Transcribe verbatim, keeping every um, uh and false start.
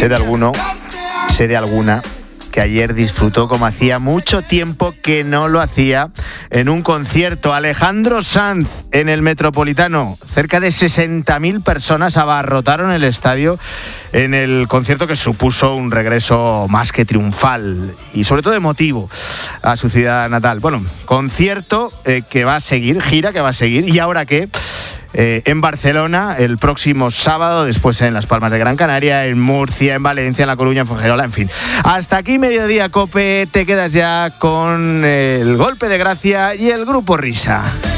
Sé de alguno, sé de alguna que ayer disfrutó como hacía mucho tiempo que no lo hacía en un concierto. Alejandro Sanz en el Metropolitano. Cerca de sesenta mil personas abarrotaron el estadio en el concierto que supuso un regreso más que triunfal y sobre todo emotivo a su ciudad natal. Bueno, concierto eh, que va a seguir, gira que va a seguir. ¿Y ahora qué? Eh, en Barcelona el próximo sábado, después en Las Palmas de Gran Canaria, en Murcia, en Valencia, en La Coruña, en Fuengirola, en fin. Hasta aquí Mediodía Cope, te quedas ya con el Golpe de Gracia y el Grupo Risa.